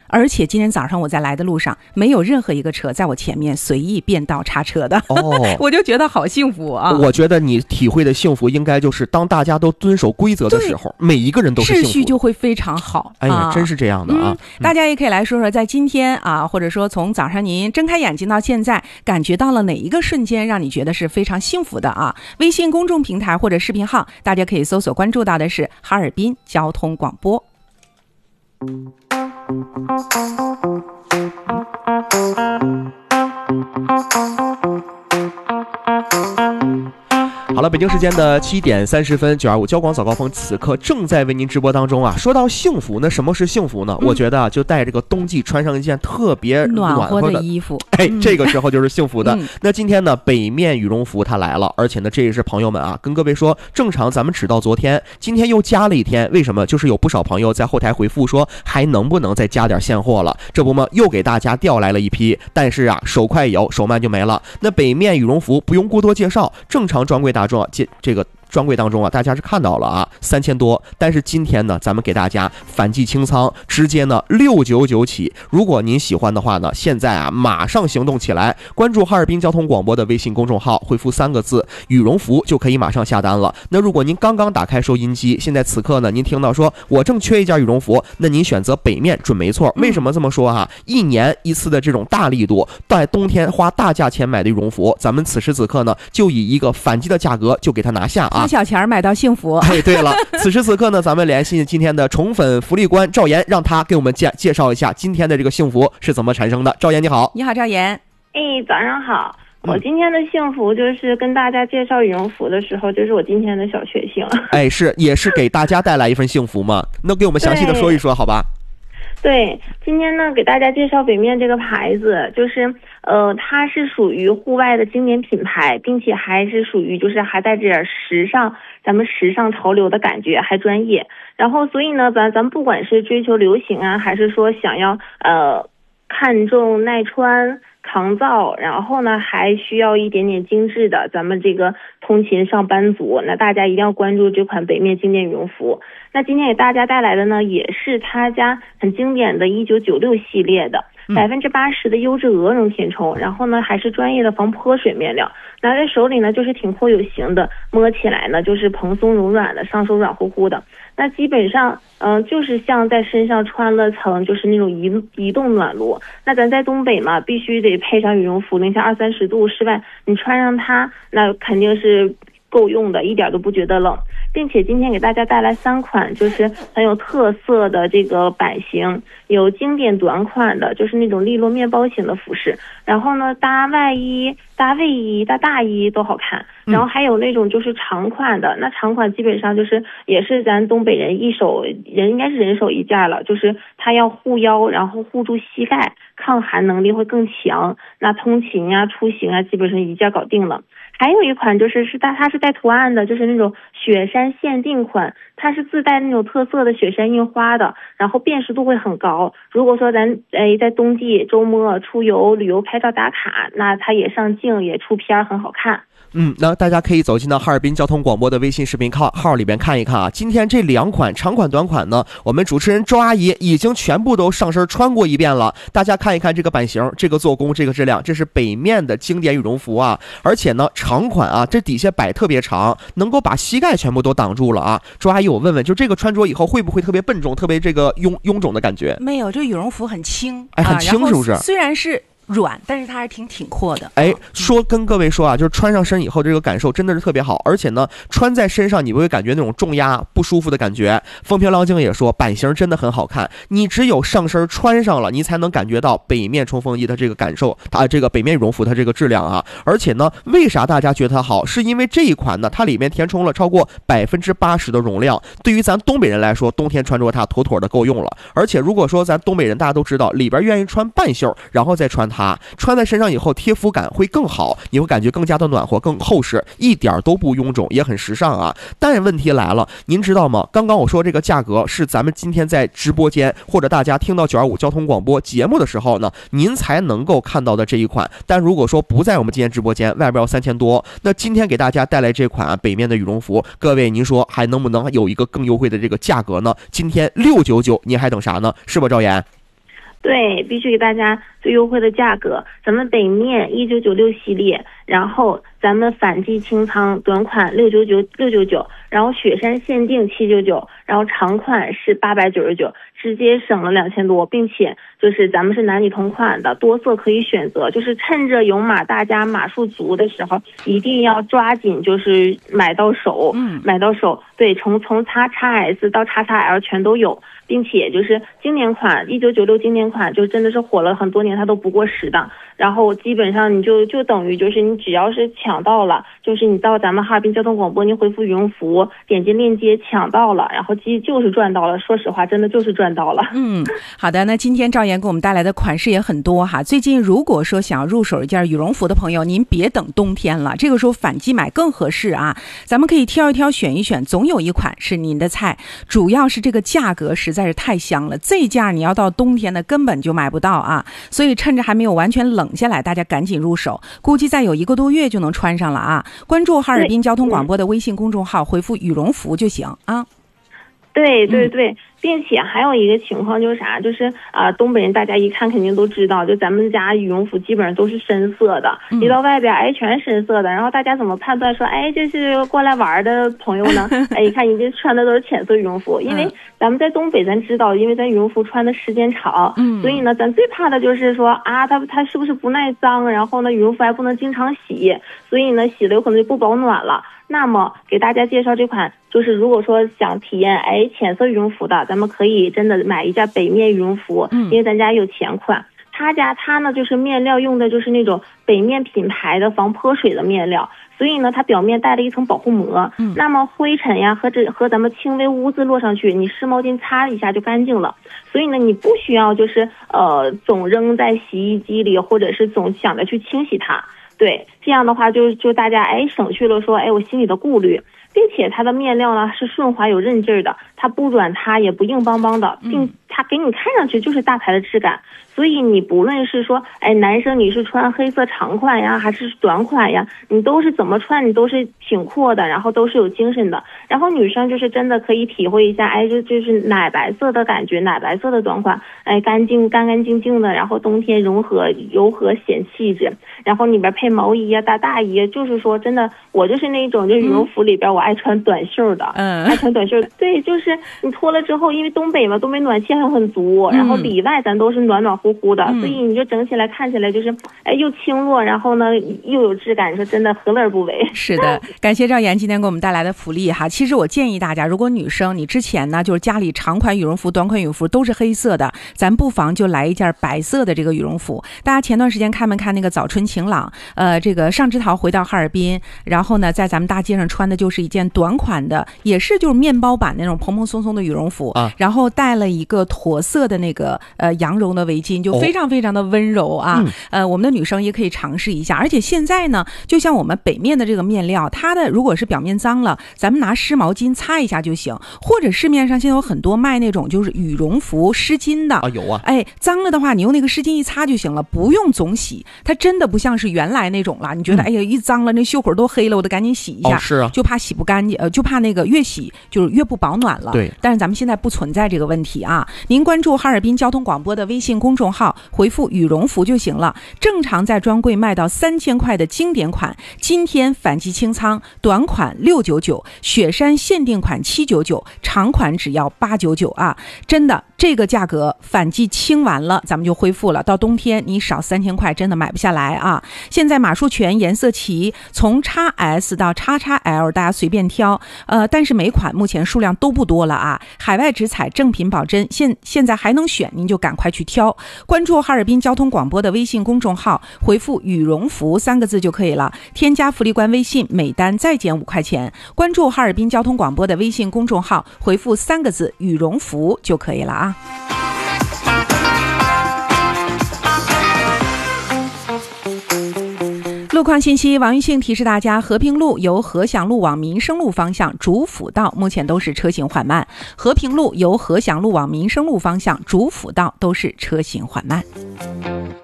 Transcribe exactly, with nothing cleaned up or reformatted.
而且今天早上我在来的路上，没有任何一个车在我前面随意变道插车的。哦，我就觉得好幸福啊！ 我觉得你体会的幸福，应该就是当大家都遵守规则的时候，每一个人都是幸福， 秩序就会非常好。 哎呀，啊、真是这样的啊、 嗯！大家也可以来说说，在今天啊，或者说从早上您睁开眼睛到现在，感觉到了哪一个瞬间让你觉得是非常幸福的啊？微信公众平台或者视频号，大家可以搜索关注到的是哈尔滨交通广播。 好了，北京时间的七点三十分，九二五交广早高峰此刻正在为您直播当中啊。说到幸福，那什么是幸福呢？嗯、我觉得啊，就带这个冬季穿上一件特别暖和 的, 的衣服， 哎，嗯、这个时候就是幸福的。 嗯、 那今天呢，北面羽绒服它来了，而且呢，这也是朋友们啊，跟各位说，正常咱们只到昨天，今天又加了一天，为什么？就是有不少朋友在后台回复说，还能不能再加点现货了？这不嘛，又给大家调来了一批，但是啊，手快有，手慢就没了。那北面羽绒服不用过多介绍，正常专柜大众这这个。专柜当中啊，大家是看到了啊，三千多。但是今天呢，咱们给大家反季清仓，直接呢六九九起。如果您喜欢的话呢，现在啊马上行动起来，关注哈尔滨交通广播的微信公众号，回复三个字“羽绒服”就可以马上下单了。那如果您刚刚打开收音机，现在此刻呢，您听到说我正缺一件羽绒服，那您选择北面准没错。为什么这么说啊？一年一次的这种大力度，在冬天花大价钱买的羽绒服，咱们此时此刻呢，就以一个反季的价格就给它拿下啊。 花小钱买到幸福。 哎，对了，此时此刻呢，咱们联系今天的宠粉福利官赵岩，让他给我们介介绍一下今天的这个幸福是怎么产生的。赵岩你好。 你好，赵岩。 哎，早上好。我今天的幸福就是跟大家介绍羽绒服的时候，就是我今天的小确幸。 哎，是，也是给大家带来一份幸福嘛？那给我们详细的说一说，好吧？ 对，今天呢给大家介绍北面这个牌子，就是呃，它是属于户外的经典品牌，并且还是属于就是还带着点时尚，咱们时尚潮流的感觉，还专业。然后所以呢，咱咱们不管是追求流行啊，还是说想要呃看重耐穿、抗造，然后呢还需要一点点精致的咱们这个通勤上班族，那大家一定要关注这款北面经典羽绒服。那今天给大家带来的呢，也是他家很经典的一九九六系列的百分之八十的优质鹅绒填充，然后呢还是专业的防泼水面料，拿在手里呢就是挺颇有型的，摸起来呢就是蓬松柔软的，上手软乎乎的。那基本上嗯、呃，就是像在身上穿了层就是那种移移动暖炉。那咱在东北嘛，必须得配上羽绒服，零下二三十度室外你穿上它，那肯定是够用的，一点都不觉得冷。并且今天给大家带来三款就是很有特色的这个版型，有经典短款的，就是那种利落面包型的服饰，然后呢搭外衣、搭卫衣、搭大衣都好看。然后还有那种就是长款的，那长款基本上就是也是咱东北人一手人应该是人手一件了，就是它要护腰，然后护住膝盖，抗寒能力会更强。那通勤啊、出行啊，基本上一件搞定了。还有一款就是是带它是带图案的，就是那种雪山限定款，它是自带那种特色的雪山印花的，然后辨识度会很高。如果说咱哎在冬季周末出游旅游拍照打卡，那它也上镜也出片很好看。 嗯，那大家可以走进到哈尔滨交通广播的微信视频号号里边看一看啊。今天这两款长款短款呢，我们主持人周阿姨已经全部都上身穿过一遍了。大家看一看这个版型、这个做工、这个质量，这是北面的经典羽绒服啊。而且呢，长款啊，这底下摆特别长，能够把膝盖全部都挡住了啊。周阿姨，我问问，就这个穿着以后会不会特别笨重、特别这个臃臃肿的感觉？ 没有，这羽绒服很轻， 哎，很轻是不是？ 虽然是软，但是它还挺挺阔的。 哎，说跟各位说啊，就是穿上身以后这个感受真的是特别好，而且呢，穿在身上你不会感觉那种重压不舒服的感觉。风平浪静也说版型真的很好看，你只有上身穿上了，你才能感觉到北面冲锋衣的这个感受，它这个北面羽绒服它这个质量啊。而且呢，为啥大家觉得它好？是因为这一款呢，它里面填充了超过百分之八十的容量，对于咱东北人来说，冬天穿着它妥妥的够用了。而且如果说咱东北人大家都知道，里边愿意穿半袖，然后再穿它。穿在身上以后贴肤感会更好，你会感觉更加的暖和更厚实，一点都不臃肿，也很时尚啊。但问题来了，您知道吗？刚刚我说这个价格是咱们今天在直播间或者大家听到九二五交通广播节目的时候呢，您才能够看到的这一款。但如果说不在我们今天直播间，外边要三千多，那今天给大家带来这款、啊、北面的羽绒服，各位您说还能不能有一个更优惠的这个价格呢？今天六九九，您还等啥呢？是吧，赵岩？ 对，必须给大家最优惠的价格。咱们北面一九九六系列，然后咱们反季清仓短款六九九六九九，然后雪山限定七九九，然后长款是八百九十九，直接省了两千多，并且就是咱们是男女同款的，多色可以选择。就是趁着有码大家码数足的时候，一定要抓紧，就是买到手， 嗯， 买到手。对，从从 X X S 到 X X L 全都有。并且就是经典款一九九六经典款就真的是火了很多年，它都不过时的。然后基本上你就就等于就是你只要是抢到了，就是你到咱们哈尔滨交通广播，你回复羽绒服，点击链接抢到了，然后其实就是赚到了。说实话，真的就是赚到了。 嗯，好的。那今天赵岩给我们带来的款式也很多哈。最近如果说想要入手一件羽绒服的朋友，您别等冬天了，这个时候反季买更合适啊。咱们可以挑一挑，选一选，总有一款是您的菜。主要是这个价格实在是太香了，这价你要到冬天的根本就买不到啊。所以趁着还没有完全冷下来，大家赶紧入手，估计再有一个多月就能穿上了啊。关注哈尔滨交通广播的微信公众号，回复羽绒服就行啊。 对对对，并且还有一个情况就是啥，就是啊、呃，东北人大家一看肯定都知道，就咱们家羽绒服基本上都是深色的，一到外边哎全是深色的，然后大家怎么判断说哎这是过来玩的朋友呢？哎，一看人家穿的都是浅色羽绒服，因为咱们在东北咱知道，因为咱羽绒服穿的时间长，所以呢咱最怕的就是说啊它它是不是不耐脏，然后呢羽绒服还不能经常洗，所以呢洗了有可能就不保暖了。那么给大家介绍这款，就是如果说想体验哎浅色羽绒服的，咱们可以真的买一件北面羽绒服，因为咱家有前款。他家它呢就是面料用的就是那种北面品牌的防泼水的面料，所以呢它表面带了一层保护膜，嗯，那么灰尘呀和这和咱们轻微污渍落上去，你湿毛巾擦一下就干净了。所以呢你不需要就是呃总扔在洗衣机里，或者是总想着去清洗它。对，这样的话就就大家哎省去了说哎我心里的顾虑，并且它的面料呢是顺滑有韧劲儿的，它不软塌也不硬邦邦的，并它给你看上去就是大牌的质感。所以你不论是说哎男生你是穿黑色长款呀还是短款呀，你都是怎么穿你都是挺阔的，然后都是有精神的。然后女生就是真的可以体会一下哎就就是奶白色的感觉，奶白色的短款，哎干净干干净净的，然后冬天融合柔和显气质，然后里边配毛衣啊大大衣，就是说真的我就是那种就羽绒服里边我爱穿短袖的，嗯，爱穿短袖。对，就是你脱了之后，因为东北嘛东北暖气还很足，然后里外咱都是暖暖乎乎的，嗯，所以你就整起来看起来就是哎又轻落，然后呢又有质感，你说真的何乐而不为。 是的，感谢赵岩今天给我们带来的福利哈。其实我建议大家，如果女生你之前呢就是家里长款羽绒服短款羽绒服都是黑色的，咱不妨就来一件白色的这个羽绒服。大家前段时间看没看那个早春晴朗，呃这个尚之陶回到哈尔滨，然后呢在咱们大街上穿的就是一件短款的，也是就是面包版那种蓬蓬松松的羽绒服，啊，然后戴了一个驼色的那个呃羊绒的围巾，就非常非常的温柔啊，哦，呃我们的女生也可以尝试一下。而且现在呢就像我们北面的这个面料，它的如果是表面脏了，咱们拿湿毛巾擦一下就行，或者市面上现在有很多卖那种就是羽绒服湿巾的啊，有啊，哎脏了的话你用那个湿巾一擦就行了，不用总洗。它真的不像是原来那种了，你觉得，嗯，哎呀一脏了那袖口都黑了，我得赶紧洗一下，哦，是啊，就怕洗不干净，呃就怕那个越洗就是越不保暖了。对，但是咱们现在不存在这个问题啊。您关注哈尔滨交通广播的微信公众号，回复羽绒服就行了。正常在专柜卖到三千块的经典款，今天反季清仓，短款六九九，雪山限定款七九九，长款只要八九九啊！真的，这个价格反季清完了，咱们就恢复了。到冬天你少三千块真的买不下来啊！现在码数全，颜色齐，从 X S 到 X X L 大家随便挑，呃，但是每款目前数量都不多了啊！海外直采，正品保真，现现在还能选，您就赶快去挑。关注哈尔滨交通广播的微信公众号，回复羽绒服三个字就可以了，添加福利官微信，每单再减五块钱。关注哈尔滨交通广播的微信公众号，回复三个字羽绒服就可以了啊。路况信息，王玉庆提示大家，和平路由和祥路往民生路方向主辅道目前都是车行缓慢，和平路由和祥路往民生路方向主辅道都是车行缓慢。